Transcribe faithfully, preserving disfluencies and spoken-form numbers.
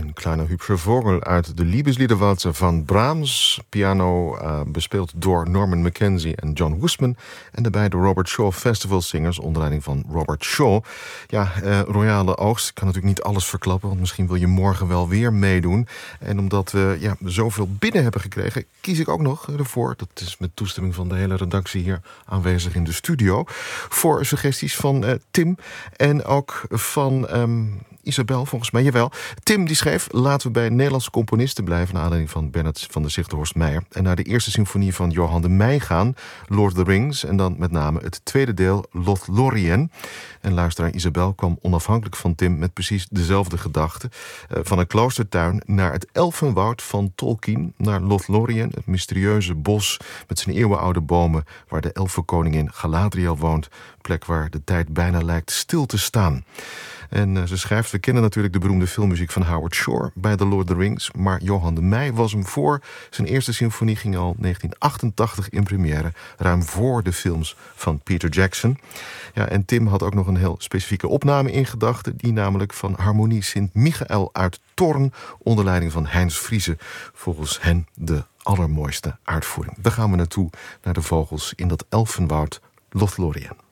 Een kleine hübsche Vogel uit de Liebesliederwalzer van Brahms. Piano uh, bespeeld door Norman Mackenzie en John Woosman. En daarbij de Robert Shaw Festival Singers onder leiding van Robert Shaw. Ja, uh, Royale Oogst. Ik kan natuurlijk niet alles verklappen, want misschien wil je morgen wel weer meedoen. En omdat we ja, zoveel binnen hebben gekregen, kies ik ook nog ervoor, dat is met toestemming van de hele redactie hier aanwezig in de studio, voor suggesties van uh, Tim en ook van Um, Isabel, volgens mij, jawel. Tim die schreef, laten we bij Nederlandse componisten blijven, naar aanleiding van Bernard van der Zichtenhorst-Meyer, en naar de eerste symfonie van Johan de Meij gaan, Lord of the Rings, en dan met name het tweede deel, Lothlorien. En luisteraar Isabel kwam onafhankelijk van Tim met precies dezelfde gedachte. Uh, van een kloostertuin naar het elfenwoud van Tolkien, naar Lothlorien, het mysterieuze bos met zijn eeuwenoude bomen, waar de elfenkoningin Galadriel woont, plek waar de tijd bijna lijkt stil te staan. En uh, ze schrijft, we kennen natuurlijk de beroemde filmmuziek van Howard Shore bij The Lord of the Rings, maar Johan de Meij was hem voor. Zijn eerste symfonie ging al negentien achtentachtig in première, ruim voor de films van Peter Jackson. Ja, en Tim had ook nog een heel specifieke opname in gedachten, die namelijk van Harmonie Sint-Michael uit Thorn, onder leiding van Heinz Friese, volgens hen de allermooiste uitvoering. Daar gaan we naartoe, naar de vogels in dat elfenwoud Lothlorien.